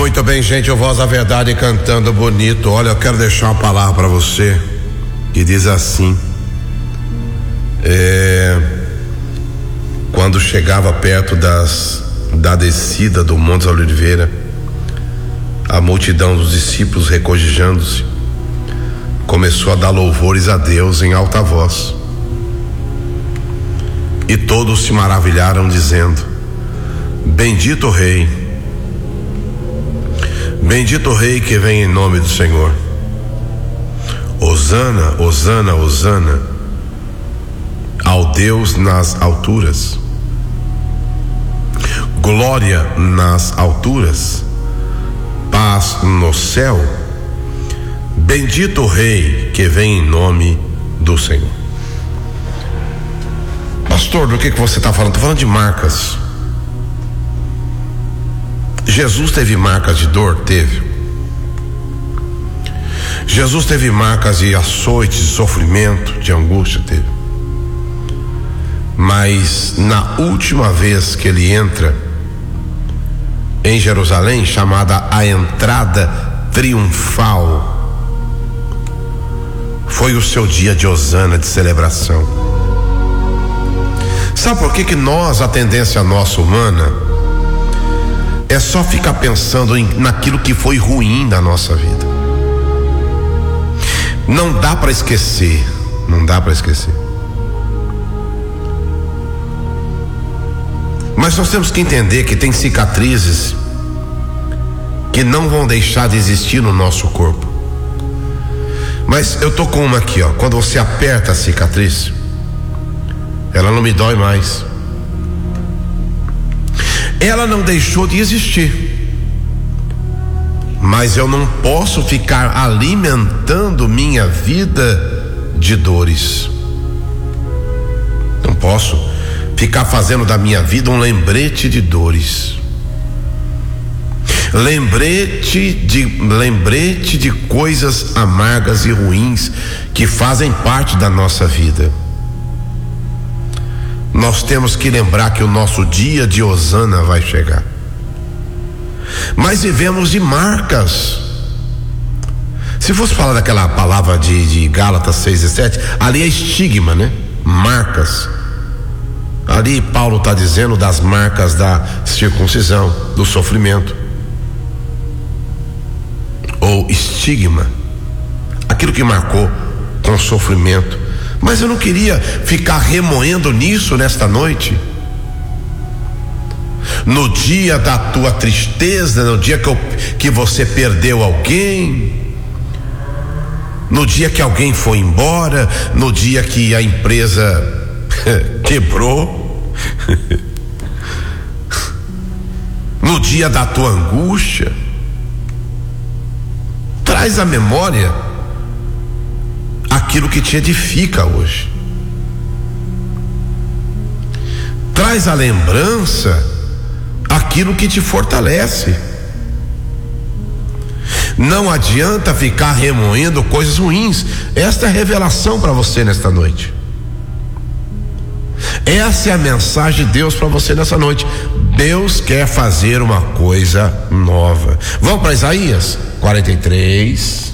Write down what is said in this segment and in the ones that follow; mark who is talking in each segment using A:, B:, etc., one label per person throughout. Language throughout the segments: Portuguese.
A: Muito bem, gente, o Voz da Verdade cantando bonito. Olha, eu quero deixar uma palavra para você que diz assim: quando chegava perto da descida do Monte Oliveira, a multidão dos discípulos, recojejando-se, começou a dar louvores a Deus em alta voz, e todos se maravilharam, dizendo: bendito o Rei, bendito o Rei que vem em nome do Senhor. Hosana, hosana, hosana ao Deus nas alturas. Glória nas alturas, paz no céu. Bendito o Rei que vem em nome do Senhor. Pastor, do que você está falando? Estou falando de marcas. Jesus teve marcas de dor? Teve. Jesus teve marcas de açoite, de sofrimento, de angústia? Teve. Mas na última vez que ele entra em Jerusalém, chamada a entrada triunfal, foi o seu dia de hosana, de celebração. Sabe por que nós, a tendência nossa humana é só ficar pensando naquilo que foi ruim da nossa vida? Não dá para esquecer, não dá para esquecer. Mas nós temos que entender que tem cicatrizes que não vão deixar de existir no nosso corpo. Mas eu tô com uma aqui, ó. Quando você aperta a cicatriz, ela não me dói mais. Ela não deixou de existir, mas eu não posso ficar alimentando minha vida de dores. Não posso ficar fazendo da minha vida um lembrete de dores, lembrete de coisas amargas e ruins que fazem parte da nossa vida. Nós temos que lembrar que o nosso dia de hosana vai chegar. Mas vivemos de marcas. Se fosse falar daquela palavra de Gálatas 6:7, ali é estigma, né? Marcas. Ali Paulo está dizendo das marcas da circuncisão, do sofrimento, ou estigma, aquilo que marcou com sofrimento. Mas eu não queria ficar remoendo nisso nesta noite. No dia da tua tristeza, no dia que você perdeu alguém, no dia que alguém foi embora, no dia que a empresa quebrou, no dia da tua angústia, traz à memória aquilo que te edifica hoje. Traz à lembrança aquilo que te fortalece. Não adianta ficar remoendo coisas ruins. Esta é a revelação para você nesta noite. Essa é a mensagem de Deus para você nessa noite. Deus quer fazer uma coisa nova. Vamos para Isaías 43.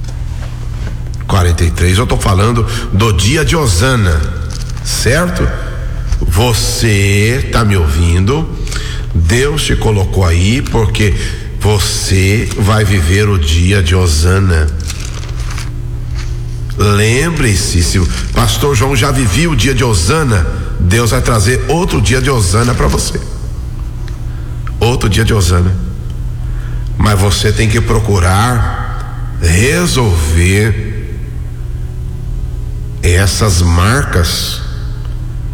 A: Eu estou falando do dia de hosana, certo? Você está me ouvindo? Deus te colocou aí porque você vai viver o dia de hosana. Lembre-se, se o pastor João já vivia o dia de hosana, Deus vai trazer outro dia de hosana para você. Outro dia de hosana. Mas você tem que procurar resolver essas marcas